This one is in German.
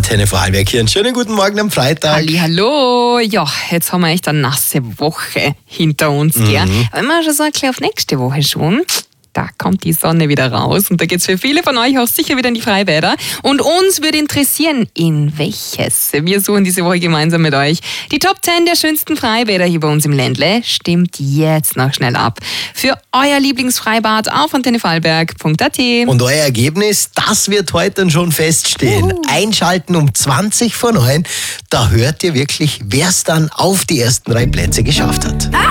Antenne Vorarlberg hier. Einen schönen guten Morgen am Freitag. Hallo. Ja, jetzt haben wir echt eine nasse Woche hinter uns. Gell? Wenn wir schon so ein bisschen auf nächste Woche schon, da kommt die Sonne wieder raus und da geht's für viele von euch auch sicher wieder in die Freibäder. Und uns würde interessieren, in welches. Wir suchen diese Woche gemeinsam mit euch die Top 10 der schönsten Freibäder hier bei uns im Ländle. Stimmt jetzt noch schnell ab für euer Lieblingsfreibad auf antennevorarlberg.at. Und euer Ergebnis, das wird heute dann schon feststehen. Einschalten um 20 vor 9. Da hört ihr wirklich, wer es dann auf die ersten 3 Plätze geschafft hat.